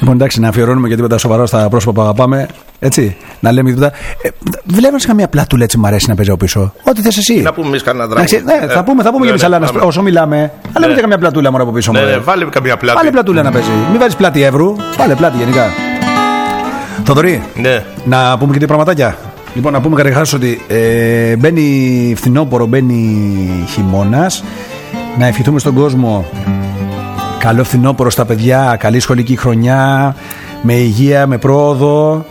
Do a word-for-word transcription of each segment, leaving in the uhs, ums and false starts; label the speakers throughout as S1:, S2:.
S1: Λοιπόν, εντάξει, να αφιερώνουμε και τίποτα σοβαρό στα πρόσωπα που αγαπάμε. Έτσι. Να λέμε τίποτα. Ε, Βλέπω καμία πλατούλα έτσι μου αρέσει να παίζει από πίσω. Ό,τι θες εσύ.
S2: Να πούμε εμεί κανένα τραγούδι.
S1: Ναι, θα πούμε, θα πούμε και εμεί, αλλά όσο μιλάμε. Αλλά λέμε και καμία πλατούλα μόνο από πίσω.
S2: Ναι, ναι, βάλε καμία πλάτη.
S1: Βάλε πλατούλα να παίζει. Μην βάζει πλάτη εύρου. Βάλε πλάτη γενικά. Θοδωρή,
S2: ναι.
S1: Να πούμε και δύο πραγματάκια. Λοιπόν, να πούμε καταρχάς ότι ε, μπαίνει φθινόπωρο, μπαίνει χειμώνας. Να ευχηθούμε στον κόσμο καλό φθινόπωρο στα παιδιά, καλή σχολική χρονιά, με υγεία, με πρόοδο.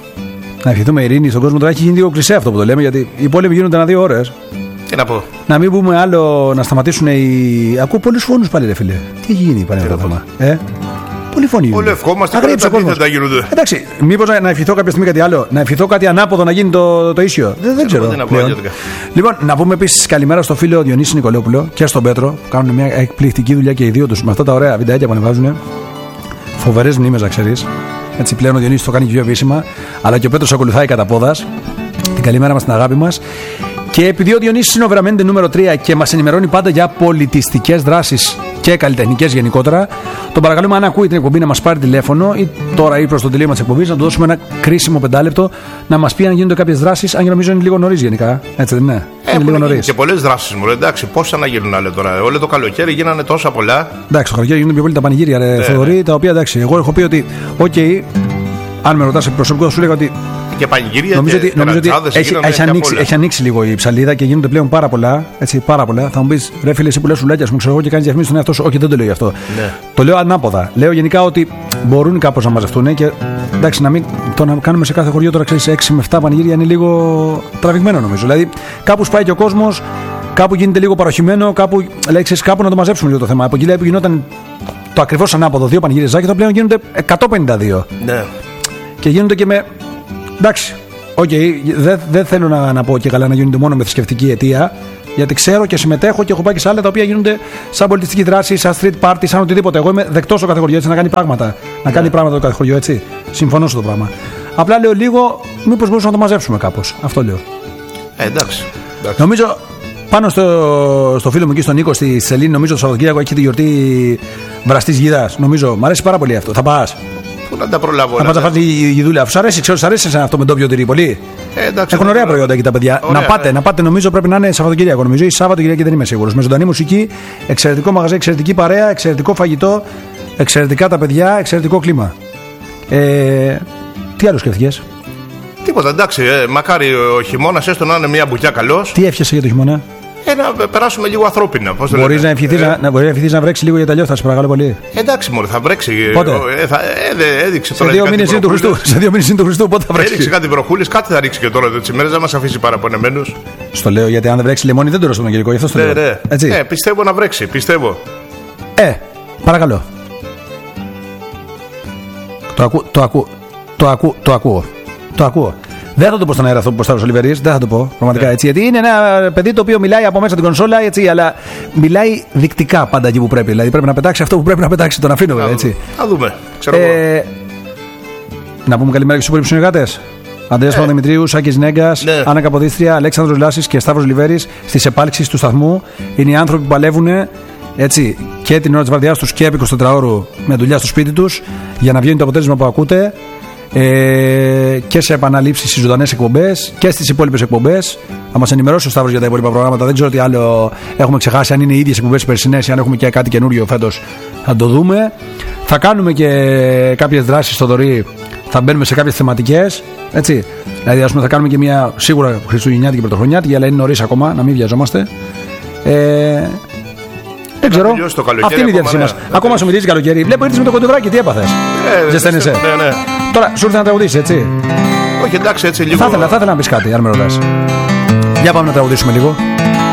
S1: Να ευχηθούμε ειρήνη στον κόσμο. Τώρα έχει γίνει λίγο κλισέ αυτό που το λέμε, γιατί οι πόλεμοι γίνονται ανά δύο ώρες.
S2: Τι να πω.
S1: Να μην πούμε άλλο, να σταματήσουν οι. Ακούω πολλούς φόνους πάλι, ρε φίλε. Τι έχει γίνει πάλι αυτό το θέμα. Ε? Πολύ φωνή.
S2: Πολύ ευχόμαστε και τα αντίθετα γίνονται.
S1: Εντάξει, μήπως να, να ευχηθώ κάποια στιγμή κάτι άλλο. Να ευχηθώ κάτι ανάποδο να γίνει το, το ίσιο. Δεν, δεν ξέρω. Λοιπόν, να πούμε επίσης καλημέρα στο φίλο Διονύση Νικολόπουλο και στον Πέτρο. Που κάνουν μια εκπληκτική δουλειά και οι δύο τους με αυτά τα ωραία βιντεάκια που ανεβάζουν. Φοβερές μνήμες, να ξέρεις. Έτσι πλέον ο Διονύσης το κάνει και πιο επίσημα. Αλλά και ο Πέτρος ακολουθάει κατά πόδας. Την καλημέρα μας, την αγάπη μας. Και επειδή ο Διονύσης είναι ο Βεραμέντε νούμερο τρία και μας ενημερώνει πάντα για πολιτιστικές δράσεις και καλλιτεχνικές γενικότερα, τον παρακαλούμε, αν ακούει την εκπομπή, να μας πάρει τηλέφωνο ή τώρα ή προς το τελείωμα της εκπομπής, να του δώσουμε ένα κρίσιμο πεντάλεπτο να μας πει αν γίνονται κάποιες δράσεις. Αν και νομίζω είναι λίγο νωρίς γενικά. Έτσι δεν είναι?
S2: Ε, είναι λίγο νωρίς. Και πολλές δράσεις μου. Εντάξει, πόσα να γίνουν άλλα τώρα. Όλο το καλοκαίρι γίνανε τόσα πολλά. Εντάξει,
S1: το καλοκαίρι γίνονται πιο πολύ τα πανηγύρια, ρε, ναι, Θοδωρή, ναι. Τα οποία εντάξει, εγώ έχω πει ότι, οκ, okay, αν με ρωτάς προσωπικό, σου λέγα ότι.
S2: Και πανηγύρια,
S1: νομίζω
S2: και
S1: ότι, νομίζω ότι έχει, έχει, ανοίξει, έχει ανοίξει λίγο η ψαλίδα και γίνονται πλέον πάρα πολλά. Έτσι, πάρα πολλά. Θα μου πεις, ρε φίλε, εσύ που λες σουλάκια, μου ξέρω εγώ και κάνεις διαφημίσεις στον εαυτό σου. Όχι, δεν το λέω γι' αυτό. Ναι. Το λέω ανάποδα. Λέω γενικά ότι μπορούν κάπως να μαζευτούν και εντάξει, να μην το να κάνουμε σε κάθε χωριό τώρα, ξέρεις, έξι με επτά πανηγύρια είναι λίγο τραβηγμένο νομίζω. Δηλαδή, κάπου σπάει και ο κόσμος, κάπου γίνεται λίγο παροχημένο, κάπου, λέει, ξέρεις, κάπου να το μαζέψουμε λίγο το θέμα. Από εκεί λέει που γινόταν το ακριβώς ανάποδο, δύο πανηγύριζάκια, τώρα πλέον γίνονται εκατόν πενήντα δύο. Ναι. Και γίνονται και με. Εντάξει. Οκ, okay, δεν δε θέλω να, να πω και καλά να γίνονται μόνο με θρησκευτική αιτία, γιατί ξέρω και συμμετέχω και έχω πάει και σε άλλα τα οποία γίνονται σαν πολιτιστική δράση, σαν street party, σαν οτιδήποτε. Εγώ είμαι δεκτός στο κάθε χωριό έτσι να κάνει πράγματα. Να yeah. κάνει πράγματα το κάθε χωριό έτσι. Συμφωνώ στο πράγμα. Απλά λέω λίγο, μήπως μπορούσαμε να το μαζέψουμε κάπως. Αυτό λέω.
S2: Ε, εντάξει. εντάξει.
S1: Νομίζω πάνω στο, στο φίλο μου εκεί στον Νίκο, στη Σελήνη, νομίζω το Σαββατοκύριακο έχει τη γιορτή βραστής γίδας. Νομίζω, μου αρέσει πάρα πολύ αυτό. Θα πας?
S2: Πού να τα προλάβω.
S1: Να πας να φας τη γιδούλα. Σου αρέσει, ξέρω, σου αρέσει αυτό με ντόπιο τυρί πολύ.
S2: Ε, εντάξει,
S1: έχουν ωραία προϊόντα εκεί τα παιδιά. Ωραία, να πάτε, ναι. να πάτε, νομίζω πρέπει να είναι Σαββατοκύριακο. Νομίζω ή Σαββατοκύριακο δεν είμαι σίγουρος. Με ζωντανή μουσική, εξαιρετικό μαγαζί, εξαιρετική παρέα, εξαιρετικό φαγητό, εξαιρετικά τα παιδιά, εξαιρετικό κλίμα. Ε, τι άλλο σκέφτηκες?
S2: Τίποτα, εντάξει. Ε, μακάρι ο χειμώνας έστω να είναι μια μπουκιά καλός.
S1: Τι εύχεσαι για το χειμώνα?
S2: Ε, να περάσουμε λίγο ανθρώπινα.
S1: Μπορείς να ευχηθείς ε, να, να, να βρέξει λίγο για τα λιώθα, σε παρακαλώ πολύ.
S2: Εντάξει, μωρέ, θα βρέξει.
S1: Πότε?
S2: Ε, θα, ε, έδειξε
S1: σε δύο μήνες είναι του Χριστού. Σε δύο μήνες είναι του Χριστού, πότε θα βρέξει?
S2: Έδειξε κάτι βροχούλες, κάτι θα ρίξει και τώρα τις ημέρες, δεν μας αφήσει παραπονεμένους.
S1: Στο λέω γιατί αν δεν βρέξει λεμόνι δεν το ρωτώ τον Κυρικό, γι' αυτό το λέω.
S2: Ναι, ναι.
S1: Έτσι.
S2: Ε, πιστεύω να βρέξει, πιστεύω.
S1: Ε, παρακαλώ. Το ακούω, το ακούω, το ακούω, το ακούω. Το ακούω. Δεν θα το πω στον αέρα αυτό που ποστάρω ο Λιβερής, δεν θα το πω πραγματικά yeah. έτσι. Γιατί είναι ένα παιδί το οποίο μιλάει από μέσα την κονσόλα, έτσι, αλλά μιλάει δεικτικά πάντα εκεί που πρέπει. Δηλαδή πρέπει να πετάξει αυτό που πρέπει να πετάξει, τον αφήνουμε. Έτσι.
S2: Θα δούμε. Ξέρω
S1: ε, να πούμε καλημέρα και στους υπόλοιπους συνεργάτες. Ανδρέας yeah. Παπαδημητρίου, Σάκης Νέγκας, yeah. Άννα Καποδίστρια, Αλέξανδρος Λάσης και Σταύρος Λιβέρης στις επάλξεις του σταθμού. Είναι οι άνθρωποι που παλεύουν έτσι, και την ώρα της βαρδιάς τους και επί εικοσιτετράωρου με δουλειά στο σπίτι τους για να βγαίνει το αποτέλεσμα που ακούτε. Ε, και σε επαναλήψεις στις ζωντανές εκπομπές και στις υπόλοιπες εκπομπές. Θα μας ενημερώσει ο Σταύρος για τα υπόλοιπα προγράμματα. Δεν ξέρω τι άλλο έχουμε ξεχάσει, αν είναι οι ίδιες εκπομπές περσινές ή αν έχουμε και κάτι καινούριο φέτος. Θα το δούμε. Θα κάνουμε και κάποιες δράσεις στο Θοδωρή. Θα μπαίνουμε σε κάποιες θεματικές. Έτσι. Δηλαδή, ας πούμε, θα κάνουμε και μια σίγουρα χριστουγεννιάτικη και πρωτοχρονιάτικη, αλλά είναι νωρίς ακόμα, να μην βιαζόμαστε. Ε, Δεν ξέρω. Αυτή είναι η διάθεσή μας. Ακόμα σου μυρίζει καλοκαίρι. Βλέπω ήρθες με το κοντοβράκι, τι έπαθες?
S2: Ε,
S1: Ζεσταίνεσαι.
S2: Ναι, ναι.
S1: Τώρα σου ήρθε να τραγουδήσεις, έτσι?
S2: Όχι, εντάξει, έτσι λίγο.
S1: Θα ήθελα, θα ήθελα να πεις κάτι, αν με ρωτάς. Για πάμε να τραγουδήσουμε λίγο.